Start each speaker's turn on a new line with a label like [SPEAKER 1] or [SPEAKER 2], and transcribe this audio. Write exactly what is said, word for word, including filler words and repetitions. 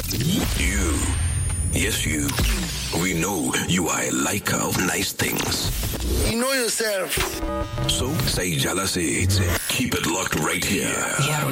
[SPEAKER 1] You, yes you, we know you are a liker of nice things.
[SPEAKER 2] You know yourself.
[SPEAKER 1] So, say Jala says, keep it locked right here.